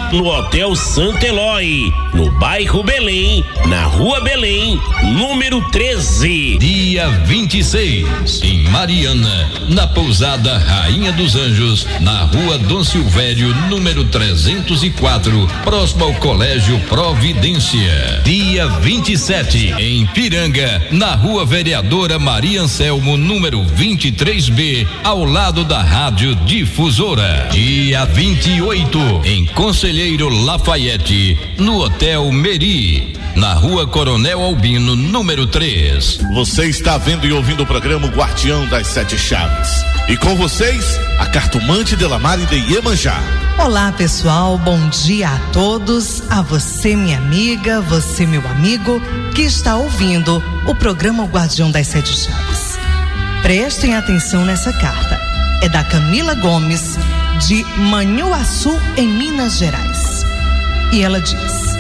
no Hotel Santa Eloy, no bairro Belém, na Rua Belém, número 13. Dia 26, em Mariana, na pousada Rainha dos Anjos, na Rua Dom Silvério, número 304, próximo ao Colégio Providência. Dia 27, em Piranga, na Rua Vereadora Maria Anselmo, número 23B, ao lado da Rádio Difusora. Dia 28, em Conselheiro Lafayette, no Hotel Meri, na Rua Coronel Albino, número 3. Você está vendo e ouvindo o programa Guardião das Sete Chaves. E com vocês, a cartomante Delamare de Iemanjá. Olá, pessoal, bom dia a todos, a você, minha amiga, você, meu amigo, que está ouvindo o programa Guardião das Sete Chaves. Prestem atenção nessa carta. É da Camila Gomes, de Manhuaçu, em Minas Gerais. E ela diz: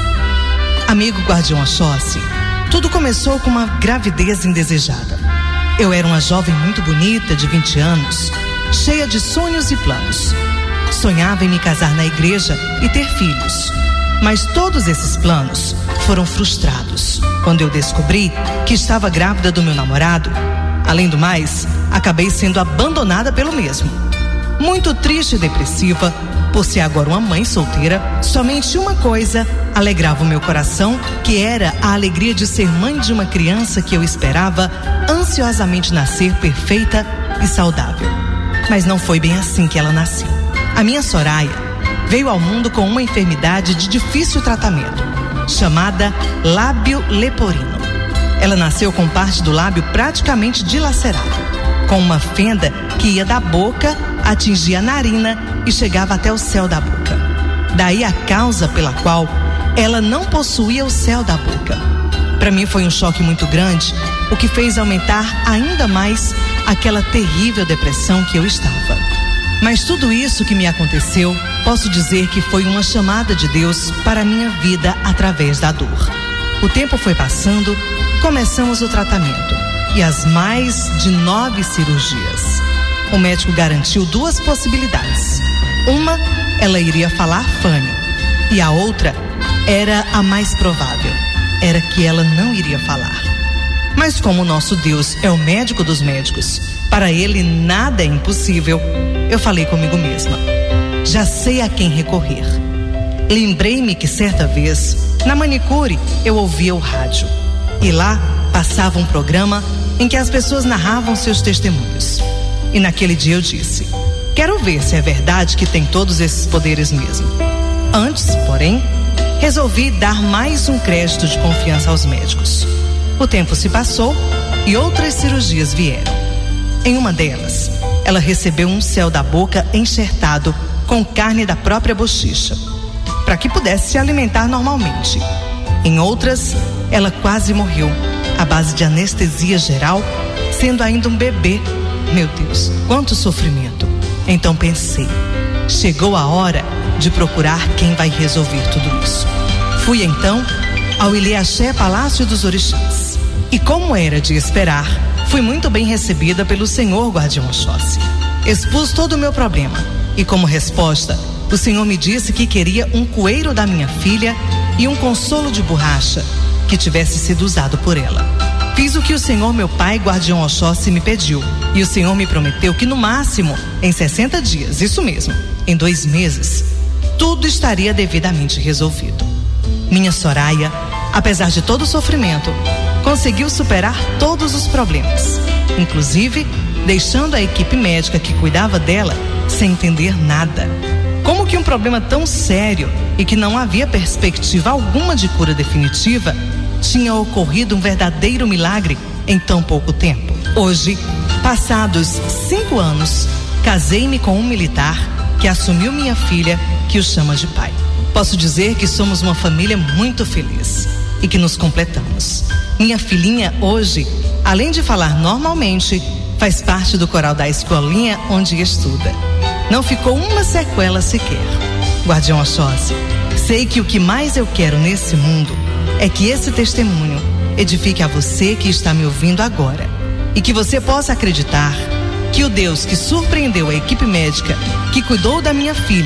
amigo Guardião Oxóssi, tudo começou com uma gravidez indesejada. Eu era uma jovem muito bonita, de 20 anos, cheia de sonhos e planos. Sonhava em me casar na igreja e ter filhos. Mas todos esses planos foram frustrados quando eu descobri que estava grávida do meu namorado. Além do mais, acabei sendo abandonada pelo mesmo. Muito triste e depressiva, por ser agora uma mãe solteira, somente uma coisa alegrava o meu coração, que era a alegria de ser mãe de uma criança que eu esperava ansiosamente nascer perfeita e saudável. Mas não foi bem assim que ela nasceu. A minha Soraya veio ao mundo com uma enfermidade de difícil tratamento, chamada lábio leporino. Ela nasceu com parte do lábio praticamente dilacerado, com uma fenda que ia da boca, atingia a narina e chegava até o céu da boca. Daí a causa pela qual ela não possuía o céu da boca. Para mim foi um choque muito grande, o que fez aumentar ainda mais aquela terrível depressão que eu estava. Mas tudo isso que me aconteceu, posso dizer que foi uma chamada de Deus para a minha vida através da dor. O tempo foi passando, começamos o tratamento e as mais de 9 cirurgias. O médico garantiu 2 possibilidades. Uma, ela iria falar fanho, e a outra era a mais provável, era que ela não iria falar. Mas como o nosso Deus é o médico dos médicos, para ele nada é impossível, eu falei comigo mesma: já sei a quem recorrer. Lembrei-me que certa vez, na manicure, eu ouvia o rádio, e lá passava um programa em que as pessoas narravam seus testemunhos. E naquele dia eu disse: quero ver se é verdade que tem todos esses poderes mesmo. Antes, porém, resolvi dar mais um crédito de confiança aos médicos. O tempo se passou e outras cirurgias vieram. Em uma delas, ela recebeu um céu da boca enxertado com carne da própria bochecha, para que pudesse se alimentar normalmente. Em outras, ela quase morreu, à base de anestesia geral, sendo ainda um bebê. Meu Deus, quanto sofrimento! Então pensei, chegou a hora de procurar quem vai resolver tudo isso. Fui então ao Ilê-Axé Palácio dos Orixás. E como era de esperar, fui muito bem recebida pelo senhor Guardião Oxóssi. Expus todo o meu problema e, como resposta, o senhor me disse que queria um coeiro da minha filha e um consolo de borracha que tivesse sido usado por ela. Fiz o que o senhor, meu pai, Guardião Oxóssi, me pediu, e o senhor me prometeu que no máximo, em 60 dias, isso mesmo, em 2 meses, tudo estaria devidamente resolvido. Minha Soraya, apesar de todo o sofrimento, conseguiu superar todos os problemas, inclusive deixando a equipe médica que cuidava dela sem entender nada. Como que um problema tão sério e que não havia perspectiva alguma de cura definitiva tinha ocorrido um verdadeiro milagre em tão pouco tempo? Hoje, passados 5 anos, casei-me com um militar que assumiu minha filha, que o chama de pai. Posso dizer que somos uma família muito feliz e que nos completamos. Minha filhinha hoje, além de falar normalmente, faz parte do coral da escolinha onde estuda. Não ficou uma sequela sequer. Guardião Oxóssi, sei que o que mais eu quero nesse mundo é que esse testemunho edifique a você que está me ouvindo agora, e que você possa acreditar que o Deus que surpreendeu a equipe médica que cuidou da minha filha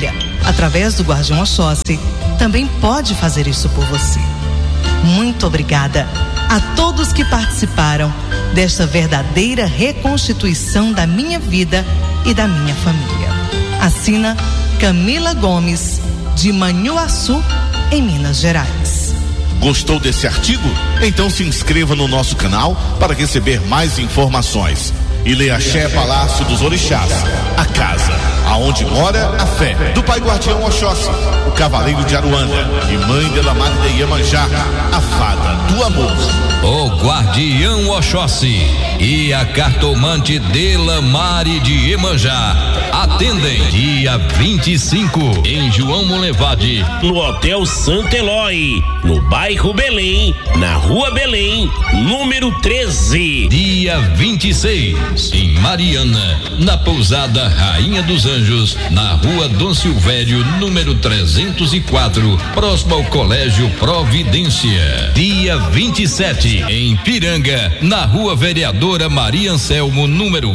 através do Guardião Oxóssi, também pode fazer isso por você. Muito obrigada a todos que participaram desta verdadeira reconstituição da minha vida e da minha família. Assina Camila Gomes, de Manhuaçu, em Minas Gerais. Gostou desse artigo? Então se inscreva no nosso canal para receber mais informações. Ileaxé Palácio dos Orixás, a casa aonde mora a fé do Pai Guardião Oxóssi, o Cavaleiro de Aruanda, e Mãe Delamar de Iemanjá, a fada do amor. O Guardião Oxóssi e a cartomante Delamar de Iemanjá atendem dia 25 em João Molevade, no Hotel Santo Eloy, no bairro Belém, na Rua Belém, número 13. Dia 26 em Mariana, na pousada Rainha dos Anjos, na Rua Dom Silvério, número 304, próximo ao Colégio Providência. Dia 27 em Piranga, na Rua Vereadora Maria Anselmo, número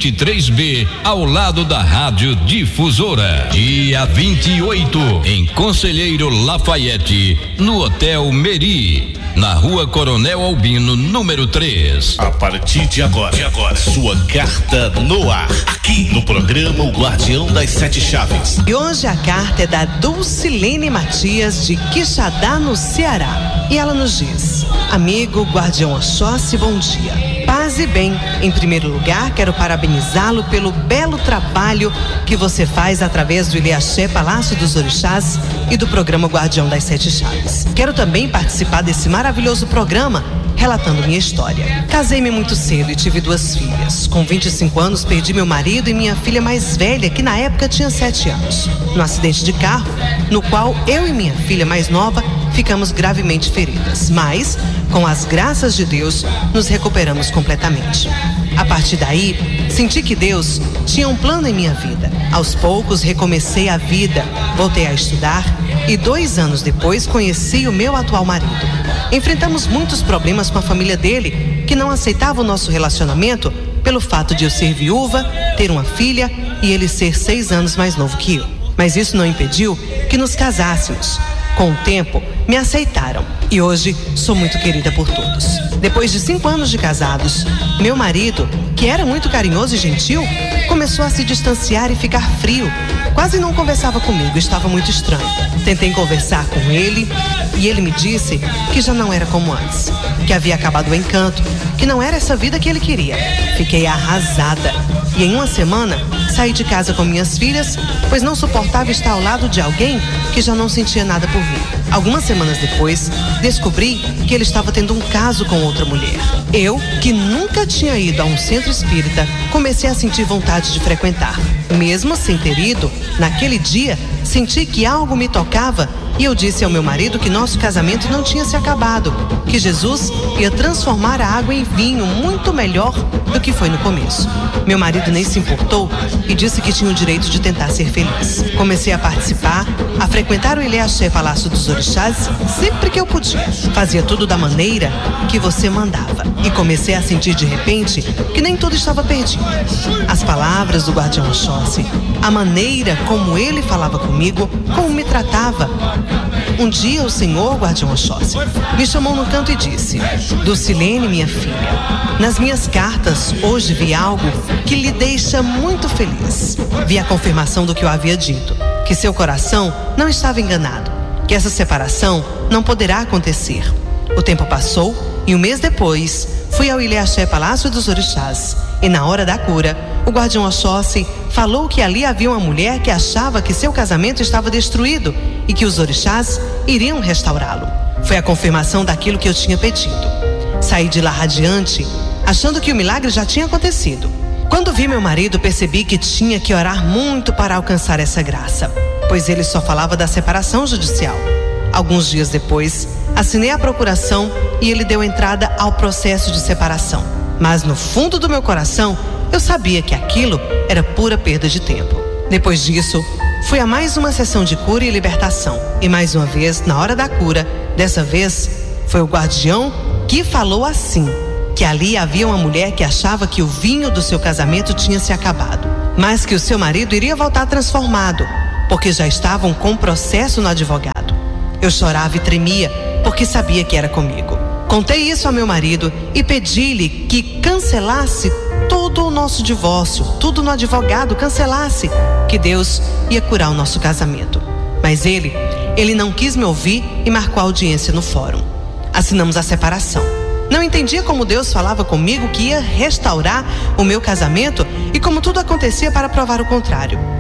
23B, ao lado da Rádio Difusora. Dia 28 em Conselheiro Lafayette, no Hotel Meri, na Rua Coronel Albino, número 3. A partir de agora, sua carta no ar, aqui no programa O Guardião das Sete Chaves. E hoje a carta é da Dulcilene Matias, de Quixadá, no Ceará. E ela nos diz: amigo Guardião Oxóssi, bom dia. Paz e bem. Em primeiro lugar, quero parabenizá-lo pelo belo trabalho que você faz através do Ileaxé Palácio dos Orixás e do programa Guardião das Sete Chaves. Quero também participar desse maravilhoso programa relatando minha história. Casei-me muito cedo e tive 2 filhas. Com 25 anos, perdi meu marido e minha filha mais velha, que na época tinha 7 anos, num acidente de carro, no qual eu e minha filha mais nova ficamos gravemente feridas. Mas, com as graças de Deus, nos recuperamos completamente. A partir daí, senti que Deus tinha um plano em minha vida. Aos poucos, recomecei a vida, voltei a estudar e 2 anos depois conheci o meu atual marido. Enfrentamos muitos problemas com a família dele, que não aceitava o nosso relacionamento pelo fato de eu ser viúva, ter uma filha e ele ser 6 anos mais novo que eu. Mas isso não impediu que nos casássemos. Com o tempo, me aceitaram e hoje sou muito querida por todos. Depois de 5 anos de casados, meu marido, que era muito carinhoso e gentil, começou a se distanciar e ficar frio. Quase não conversava comigo, estava muito estranho. Tentei conversar com ele e ele me disse que já não era como antes, que havia acabado o encanto, que não era essa vida que ele queria. Fiquei arrasada e em 1 semana saí de casa com minhas filhas, pois não suportava estar ao lado de alguém que já não sentia nada por mim. Algumas semanas depois, descobri que ele estava tendo um caso com outra mulher. Eu, que nunca tinha ido a um centro espírita, comecei a sentir vontade de frequentar. Mesmo sem ter ido, naquele dia, senti que algo me tocava e eu disse ao meu marido que nosso casamento não tinha se acabado, que Jesus ia transformar a água em vinho muito melhor do que foi no começo. Meu marido nem se importou e disse que tinha o direito de tentar ser feliz. Comecei a participar, a frequentar o Ileaxé Palácio dos Orixás sempre que eu podia. Fazia tudo da maneira que você mandava e comecei a sentir de repente que nem tudo estava perdido. As palavras do Guardião Oxóssi, a maneira como ele falava comigo, como me tratava. Um dia o senhor Guardião Oxóssi me chamou no canto e disse: Dulcilene, minha filha, nas minhas cartas hoje vi algo que lhe deixa muito feliz. Vi a confirmação do que eu havia dito, que seu coração não estava enganado, que essa separação não poderá acontecer. O tempo passou e 1 mês depois fui ao Ileaxé Palácio dos Orixás e na hora da cura o Guardião Oxóssi falou que ali havia uma mulher que achava que seu casamento estava destruído e que os orixás iriam restaurá-lo. Foi a confirmação daquilo que eu tinha pedido. Saí de lá radiante, achando que o milagre já tinha acontecido. Quando vi meu marido, percebi que tinha que orar muito para alcançar essa graça, pois ele só falava da separação judicial. Alguns dias depois, assinei a procuração e ele deu entrada ao processo de separação. Mas no fundo do meu coração, eu sabia que aquilo era pura perda de tempo. Depois disso, fui a mais uma sessão de cura e libertação. E mais uma vez, na hora da cura, dessa vez, foi o guardião que falou assim, que ali havia uma mulher que achava que o vinho do seu casamento tinha se acabado, mas que o seu marido iria voltar transformado, porque já estavam com processo no advogado. Eu chorava e tremia, porque sabia que era comigo. Contei isso ao meu marido e pedi-lhe que cancelasse todo o nosso divórcio, tudo no advogado, cancelasse, que Deus ia curar o nosso casamento. Mas ele não quis me ouvir e marcou a audiência no fórum. Assinamos a separação. Não entendia como Deus falava comigo que ia restaurar o meu casamento e como tudo acontecia para provar o contrário.